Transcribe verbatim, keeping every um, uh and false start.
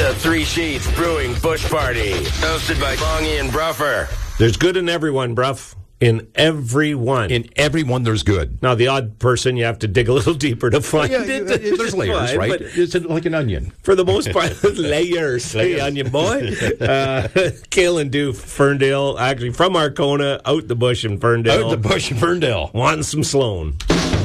The Three Sheets Brewing Bush Party, hosted by Bongie and Bruffer. There's good in everyone, Bruff. In everyone. In everyone, there's good. Now, the odd person, you have to dig a little deeper to find Yeah, it. there's layers, Fine, right? but It's like an onion. for the most part, layers. Hey, onion boy. Uh, Kale and Doof, Ferndale, actually from Arkona, out the bush in Ferndale. Out the bush in Ferndale. Wanting some Sloan.